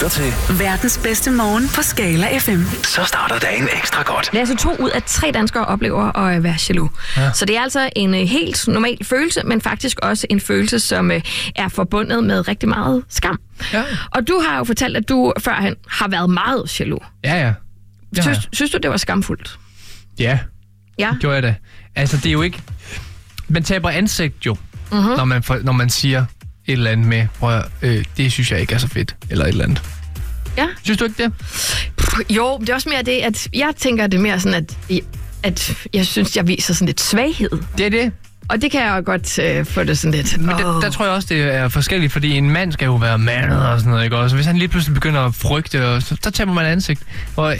lytter til verdens bedste morgen på Skala FM. Så starter dagen ekstra godt. Altså 2 ud af 3 danskere oplever at være jaloux. Ja. Så det er altså en helt normal følelse, men faktisk også en følelse, som er forbundet med rigtig meget skam. Ja. Og du har jo fortalt, at du førhen har været meget jaloux. Ja. Synes du, det var skamfuldt? Ja, gjorde jeg det. Altså, det er jo ikke... Man taber ansigt jo, når man siger et eller andet med, det synes jeg ikke er så fedt, eller et eller andet. Ja. Synes du ikke det? Jo, det er også mere det, at jeg tænker det mere sådan, at jeg synes, jeg viser sådan lidt svaghed. Det er det. Og det kan jeg jo godt få det sådan lidt... Men der tror jeg også, det er forskelligt, fordi en mand skal jo være mandet og sådan noget, ikke? Og så hvis han lige pludselig begynder at frygte, så taber man ansigt. Og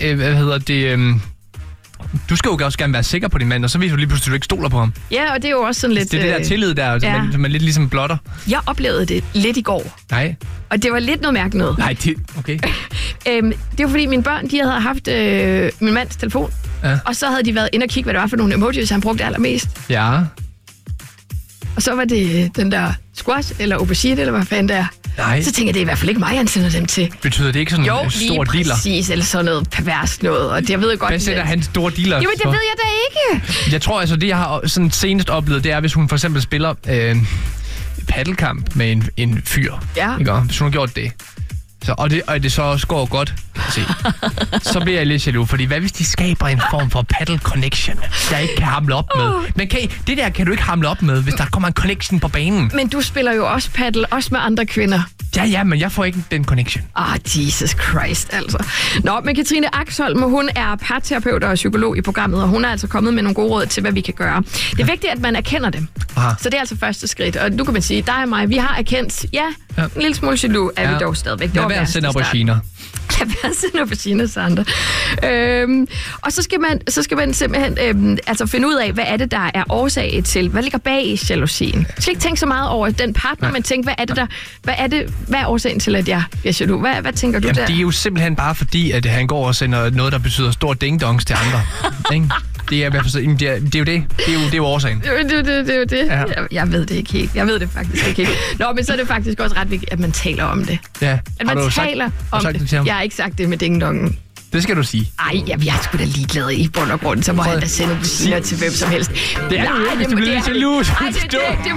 du skal jo også gerne være sikker på din mand, og så viser du lige pludselig, at du ikke stoler på ham. Ja, og det er jo også sådan lidt... Det er det der tillid der, ja. man lidt ligesom blotter. Jeg oplevede det lidt i går. Nej. Og det var lidt noget mærkeligt noget. Nej, okay. Det var fordi mine børn, de havde haft min mands telefon, og så havde de været inde og kigge, hvad det var for nogle emojis, han brugte allermest. Ja. Og så var det den der squash, eller aubergine, eller hvad fanden det er. Nej. Så tænker jeg, det er i hvert fald ikke mig, han sender dem til. Betyder det ikke sådan en stor dealer? Jo, præcis, eller sådan noget pervers noget. Og det, jeg ved godt, hvad sætter han store dealer? Jamen, det ved jeg da ikke. Jeg tror altså, det jeg har sådan senest oplevet, det er, hvis hun for eksempel spiller paddelkamp med en fyr. Ja. Ikke? Hvis hun har gjort det. Og det så også går godt, så bliver jeg lidt jaloux, fordi hvad hvis de skaber en form for paddle connection, jeg ikke kan hamle op med? Men det der kan du ikke hamle op med, hvis der kommer en connection på banen. Men du spiller jo også paddle, også med andre kvinder. Ja, men jeg får ikke den connection. Jesus Christ, altså. Nå, men Katrine Axholm, hun er parterapeut og psykolog i programmet, og hun er altså kommet med nogle gode råd til, hvad vi kan gøre. Det er vigtigt, at man erkender dem. Aha. Så det er altså første skridt. Og nu kan man sige, dig og mig, vi har erkendt, en lille smule jaloux er vi dog stadigvæk. Lad være at sende auberginer. Lad være at sende auberginer, Sander. Og så skal man simpelthen finde ud af, hvad er det, der er årsag til, hvad ligger bag jalousien. Du skal ikke tænke så meget over den partner, men tænk, hvad er årsagen til, at jeg er jaloux? Hvad tænker du der? Det er jo simpelthen bare fordi, at han går og sender noget, der betyder stor ding-dongs til andre. Det er jo det. Det er jo årsagen. Det er jo det. Ja. Jeg ved det ikke helt. Jeg ved det faktisk ikke helt. Nå, men så er det faktisk også ret vigtigt, at man taler om det. Ja. At man taler om det. Jeg har ikke sagt det med ding-dongen. Det skal du sige. Ej, jeg er sgu da ligeglad i bund og grund, så må han da sende businer til hvem som helst. Det er jo ikke, hvis du bliver jaloux.